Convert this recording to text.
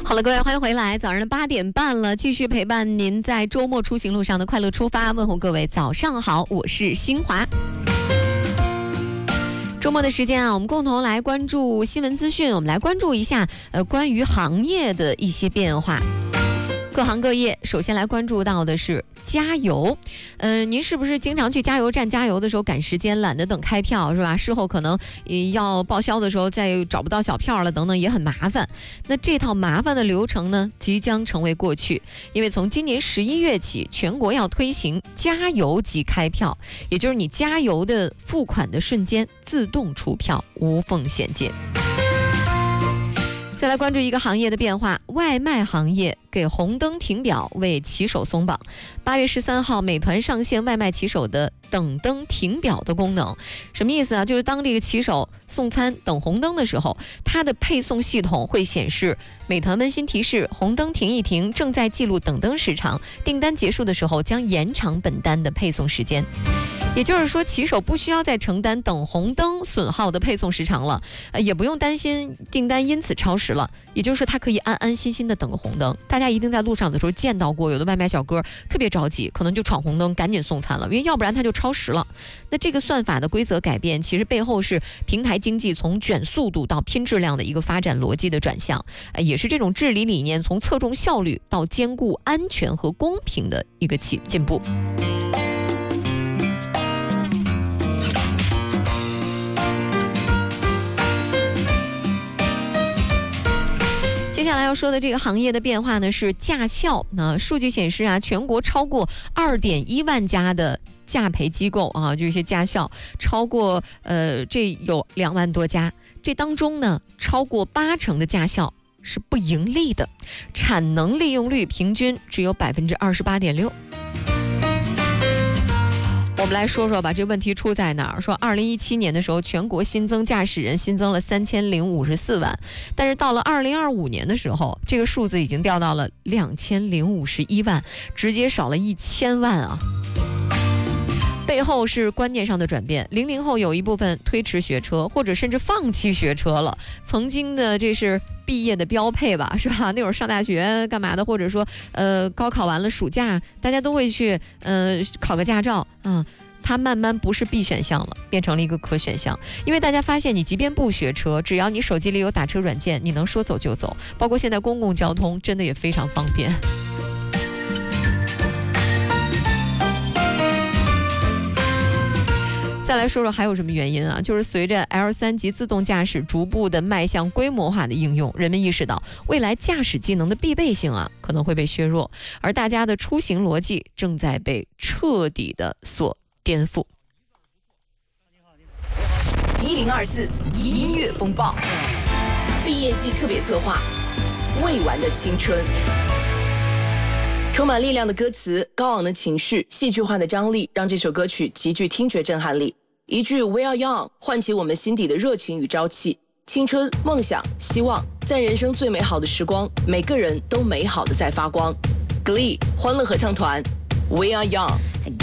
好了，各位，欢迎回来。早上的8点半了，继续陪伴您在周末出行路上的快乐出发。问候各位早上好，我是新华。周末的时间啊，我们共同来关注新闻资讯，我们来关注一下关于行业的一些变化。各行各业，首先来关注到的是加油。您是不是经常去加油站加油的时候赶时间，懒得等开票是吧？事后可能要报销的时候再找不到小票了等等，也很麻烦。那这套麻烦的流程呢，即将成为过去，因为从今年11月起，全国要推行加油即开票，也就是你加油的付款的瞬间自动出票，无缝衔接。再来关注一个行业的变化，外卖行业给红灯停表为骑手松绑。8月13号，美团上线外卖骑手的等灯停表的功能。什么意思啊？就是当这个骑手送餐等红灯的时候，它的配送系统会显示美团温馨提示：红灯停一停，正在记录等灯时长，订单结束的时候将延长本单的配送时间。也就是说，骑手不需要再承担等红灯损耗的配送时长了，也不用担心订单因此超时了。也就是说，他可以安安心心的等个红灯。大家一定在路上的时候见到过，有的外卖小哥特别着急，可能就闯红灯，赶紧送餐了，因为要不然他就超时了。那这个算法的规则改变，其实背后是平台经济从卷速度到拼质量的一个发展逻辑的转向，也是这种治理理念从侧重效率到兼顾安全和公平的一个进步。接下来要说的这个行业的变化呢，是驾校。数据显示啊，全国超过2.1万家的驾培机构啊，就一些驾校，超过这有2万多家。这当中呢，超过80%的驾校是不盈利的，产能利用率平均只有28.6%。我们来说说吧，这问题出在哪儿？说2017年的时候，全国新增驾驶人新增了3054万，但是到了2025年的时候，这个数字已经掉到了2051万，直接少了1000万啊！背后是观念上的转变，00后有一部分推迟学车，或者甚至放弃学车了。曾经的这是毕业的标配吧，是吧？那会儿上大学干嘛的，或者说高考完了暑假，大家都会去考个驾照啊。它慢慢不是必选项了，变成了一个可选项。因为大家发现，你即便不学车，只要你手机里有打车软件，你能说走就走。包括现在公共交通真的也非常方便。再来说说还有什么原因啊？就是随着 L3级自动驾驶逐步的迈向规模化的应用，人们意识到未来驾驶技能的必备性啊可能会被削弱，而大家的出行逻辑正在被彻底的所颠覆。 1024音乐风暴，毕业季特别策划，未完的青春。充满力量的歌词，高昂的情绪，戏剧化的张力，让这首歌曲极具听觉震撼力。一句 We are young 唤起我们心底的热情与朝气，青春、梦想、希望，在人生最美好的时光，每个人都美好的在发光。Glee 欢乐合唱团 We are young。